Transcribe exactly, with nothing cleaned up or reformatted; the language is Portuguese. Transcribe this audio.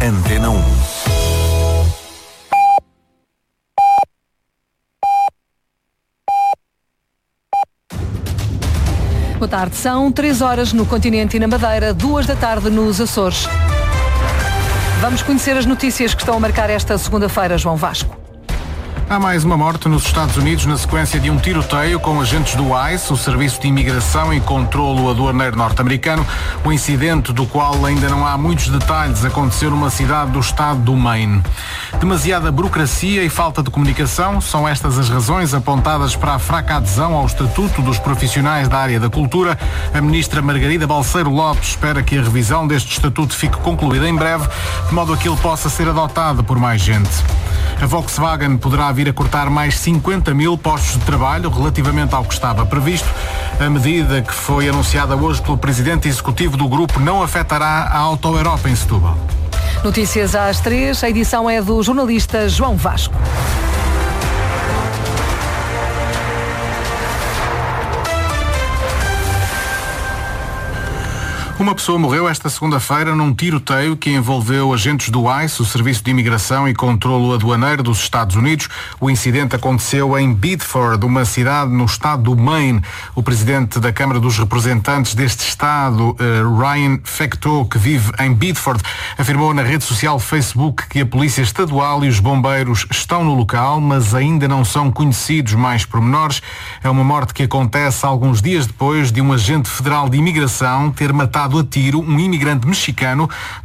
Antena um. Boa tarde, são três horas no continente e na Madeira, duas da tarde nos Açores. Vamos conhecer as notícias que estão a marcar esta segunda-feira, João Vasco. Há mais uma morte nos Estados Unidos na sequência de um tiroteio com agentes do ICE, o Serviço de Imigração e Controlo Aduaneiro norte-americano. O incidente, do qual ainda não há muitos detalhes, aconteceu numa cidade do estado do Maine. Demasiada burocracia e falta de comunicação são estas as razões apontadas para a fraca adesão ao Estatuto dos Profissionais da Área da Cultura. A ministra Margarida Balseiro Lopes espera que a revisão deste estatuto fique concluída em breve, de modo a que ele possa ser adotado por mais gente. A Volkswagen poderá vir a cortar mais cinquenta mil postos de trabalho relativamente ao que estava previsto. A medida, que foi anunciada hoje pelo presidente executivo do grupo, não afetará a Auto Europa em Setúbal. Notícias às três, a edição é do jornalista João Vasco. Uma pessoa morreu esta segunda-feira num tiroteio que envolveu agentes do ICE, o Serviço de Imigração e Controlo Aduaneiro dos Estados Unidos. O incidente aconteceu em Bedford, uma cidade no estado do Maine. O presidente da Câmara dos Representantes deste estado, Ryan Fecteau, que vive em Bedford, afirmou na rede social Facebook que a Polícia Estadual e os bombeiros estão no local, mas ainda não são conhecidos mais pormenores. É uma morte que acontece alguns dias depois de um agente federal de imigração ter matado a tiro um imigrante mexicano